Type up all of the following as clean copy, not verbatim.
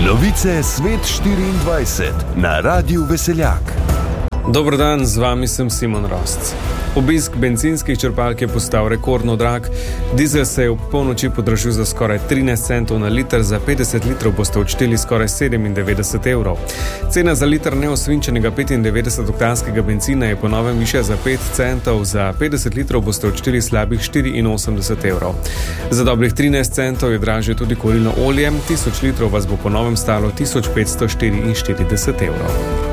Novice Svet 24 na Radiu Veseljak. Dober dan, z vami sem Simon Rost. Obisk bencinskih črpalk je postal rekordno drag. Dizel se je ob polnoči podražil za skoraj 13 centov na liter, za 50 litrov boste odšteli skoraj 97 evrov. Cena za liter neosvinčenega 95-oktanskega bencina je po novem višja za 5 centov, za 50 litrov boste odšteli slabih 84 evrov. Za dobrih 13 centov je dražje tudi kurilno olje, 1000 litrov vas bo po novem stalo 1544 evrov.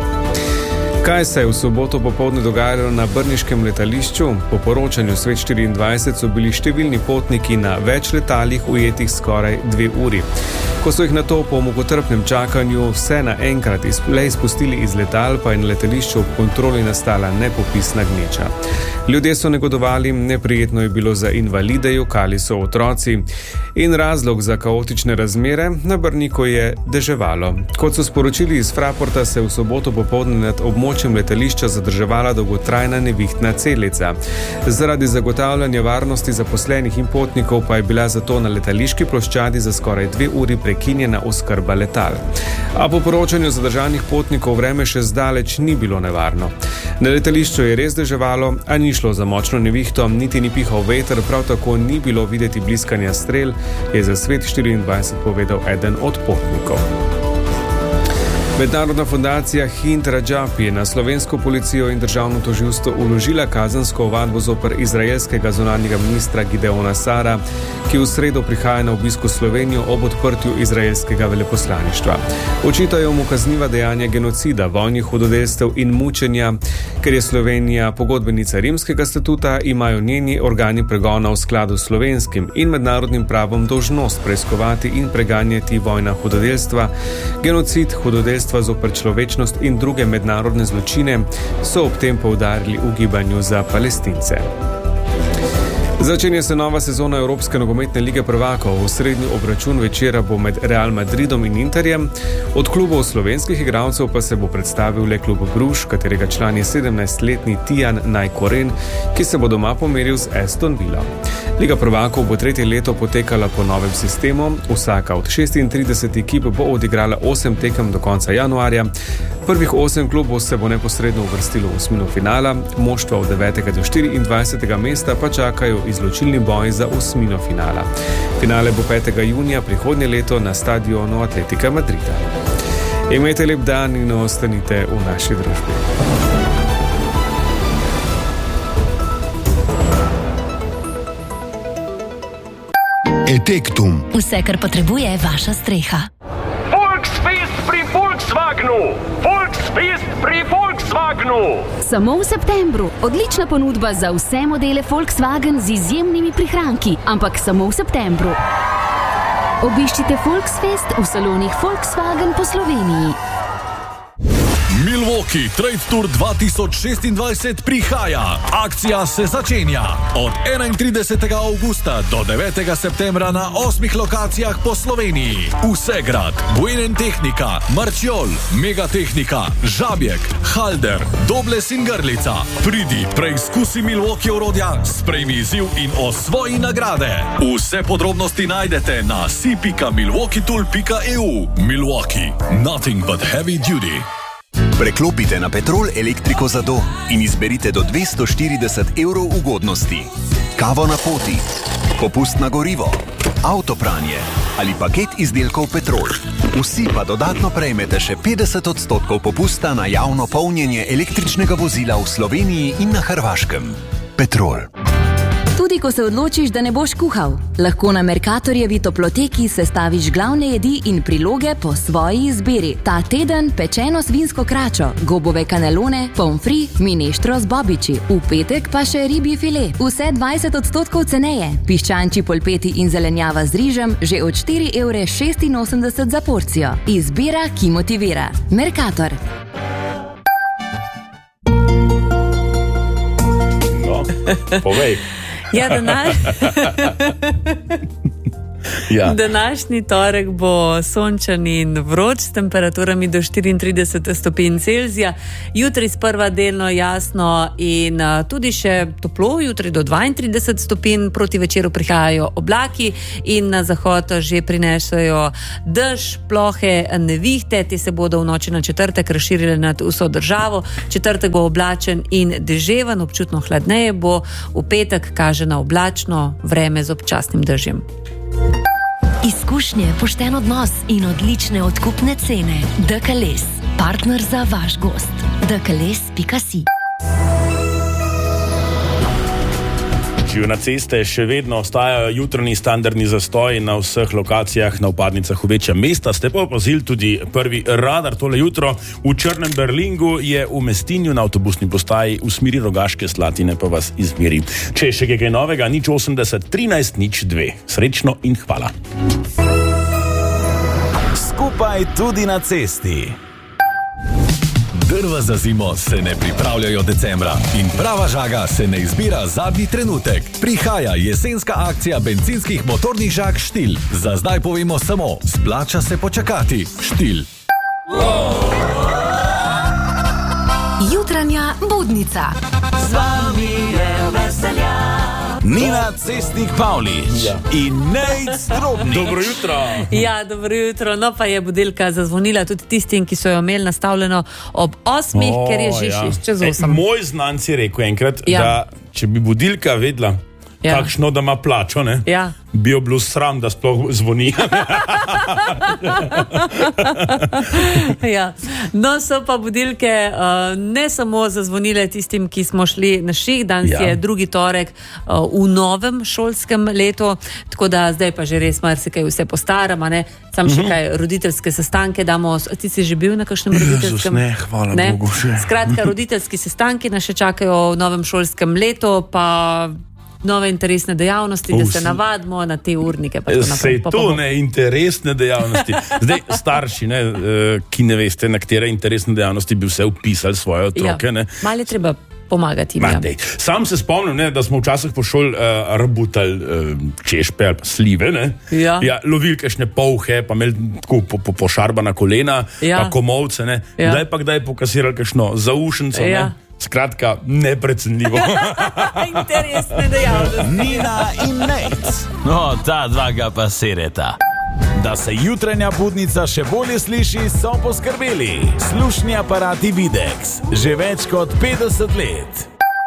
Kaj se je v soboto popoldne dogajalo na brniškem letališču? Po poročanju Svet 24 so bili številni potniki na več letalih ujetih skoraj 2 uri. Ko so jih nato po mukotrpnem čakanju vse naenkrat izpustili iz letal, pa je na letališču ob kontroli nastala nepopisna gneča. Ljudje so negodovali, neprijetno je bilo za invalide, jokali so otroci. In razlog za kaotične razmere, na Brniku je deževalo. Kot so sporočili iz Fraporta, se je v soboto popoldne nad območjem letališča zadrževala dolgotrajna nevihtna celica. Zaradi zagotavljanja varnosti zaposlenih in potnikov pa je bila zato na letališki ploščadi za skoraj 2 uri prekinjena oskrba letal. A po poročanju zadržanih potnikov vreme še zdaleč ni bilo nevarno. Na letališču je res deževalo, a ni šlo za močno nevihto, niti ni pihal veter, prav tako ni bilo videti bliskanja strel, je za Svet 24 povedal eden od potnikov. Mednarodna fundacija Hind Rajab je na slovensko policijo in državno tožilstvo vložila kazensko ovadbo zoper izraelskega zunanjega ministra Gideona Sara, ki v sredo prihaja na obisk v Slovenijo ob odprtju izraelskega veleposlaništva. Očitajo mu kazniva dejanja genocida, vojnih hudodelstev in mučenja. Ker je Slovenija pogodbenica rimskega statuta, imajo njeni organi pregona v skladu s slovenskim in mednarodnim pravom dolžnost preiskovati in preganjati vojna hudodelstva, genocid, hudodelstva zoper človečnost in druge mednarodne zločine, so ob tem poudarili v gibanju za Palestince. Začenja se nova sezona Evropske nogometne lige prvakov. Osrednji obračun večera bo med Real Madridom in Interjem. Od klubov slovenskih igralcev pa se bo predstavil le klub Bruž, katerega član je 17-letni Tijan Najkoren, ki se bo doma pomeril z Aston Villom. Liga prvakov bo 3. leto potekala po novem sistemu. Vsaka od 36 ekip bo odigrala 8 tekem do konca januarja. Prvih 8 klubov se bo neposredno uvrstilo v osmino finala, moštva od 9. do 24. mesta pa čakajo izločilni boj za osmino finala. Finale bo 5. junija prihodnje leto na stadionu Atletika Madrida. Imejte lep dan in ostanite v naši družbi. Etektum. Vse, kar potrebuje vaša streha. Volksfest pri Volkswagenu! Volksfest pri Volkswagenu! Samo v septembru. Odlična ponudba za vse modele Volkswagen z izjemnimi prihranki, ampak samo v septembru. Obiščite Volksfest v salonih Volkswagen po Sloveniji. Milwaukee Trade Tour 2026 prihaja. Akcija se začenja od 31. avgusta do 9. septembra na 8 lokacijah po Sloveniji. Vsegrad, Buenentechnika, Marčiol, Megatehnika, Žabjek, Halder, Dobles in Grlica. Pridi, preizkusi Milwaukee orodja, sprejmi izziv in osvoji nagrade. Vse podrobnosti najdete na si.milwaukeetool.eu. Milwaukee, nothing but heavy duty. Preklopite na Petrol elektriko za dom in izberite do 240 evrov ugodnosti. Kavo na poti, popust na gorivo, avtopranje ali paket izdelkov Petrol. Vsi pa dodatno prejmete še 50% popusta na javno polnjenje električnega vozila v Sloveniji in na Hrvaškem. Petrol. Tudi ko se odločiš, da ne boš kuhal, lahko na Mercatorjevi toploteki sestaviš glavne jedi in priloge po svoji izbiri. Ta teden pečeno svinsko kračo, gobove kanelone, pomfri, mineštro z bobiči. V petek pa še ribji file. Vse 20% ceneje. Piščančji polpeti in zelenjava z rižem že od 4,86 € za porcijo. Izbira, ki motivira. Mercator. No, povej. Ja, denar. Ja. Današnji torek bo sončen in vroč s temperaturami do 34 stopinj Celzija. Jutri sprva delno jasno in tudi še toplo, jutri do 32 stopinj, proti večeru prihajajo oblaki in na zahod že prinesajo dež, plohe, nevihte. Te se bodo v noči na četrtek razširile nad vso državo. Četrtek bo oblačen in deževen, občutno hladneje bo. V petek kaže na oblačno vreme z občasnim dežjem. Izkušnje, pošten odnos in odlične odkupne cene. DKLS, partner za vaš gost. DKLS.si. Na ceste še vedno ostajajo jutranji standardni zastoji na vseh lokacijah na vpadnicah v večja mesta. Ste pa opazili tudi prvi radar tole jutro. V Črnem Berlingu je v Mestinju na avtobusni postaji v smeri Rogaške Slatine pa vas izmeri. Če je še kaj novega, 080 13 02. Srečno in hvala. Skupaj tudi na cesti. Drva za zimo se ne pripravljajo decembra in prava žaga se ne izbira zadnji trenutek. Prihaja jesenska akcija bencinskih motornih žag Štil. Za zdaj povemo samo, splača se počakati. Štil. Jutranja budnica. Z vami je veselja. Nina Cestnik Pavlič in Nejc Drobnik. Dobro jutro. Ja, dobro jutro. No, pa je budilka zazvonila tudi tistim, ki so jo imeli nastavljeno ob 8, ker je že čez 8. Moj znanc je rekel enkrat, da če bi budilka vedela, kakšno, da ima plačo, ne? Ja. Bi jo bilo sram, da sploh zvoni. Ja. No, so pa budilke ne samo zazvonile tistim, ki smo šli na ših. Danes je drugi torek v novem šolskem letu, tako da zdaj pa že res marsikaj vse postaramo, ne? Sam še kaj roditeljske sestanke damo. Ti si že bil na kakšnem roditeljskem? Ne, hvala Bogu še. Skratka, roditeljski sestanki nas še čakajo v novem šolskem letu, pa nove interesne dejavnosti, da se navadimo na te urnike. Sej to ne interesne dejavnosti. Zdaj, starši, ne, ki ne veste, na katere interesne dejavnosti bi vse upisali svoje otroke. Ne. Malo je treba pomagati. Sam se spomnim, ne, da smo včasih po šoli rabutali češpe ali pa slive. Ne. Ja. Lovili kakšne polhe, pa imeli tako pošarbana kolena, pa komovce. Ne. Kdaj pa kdaj pokasirali kakšno zaušnico. Ne. Skratka, neprecenljivo. Interesne dejavnosti. Nina in Nejc. No, ta dva ga pa sereta. Da se jutranja budnica še bolje sliši, so poskrbeli slušni aparati Videx. Že več kot 50 let.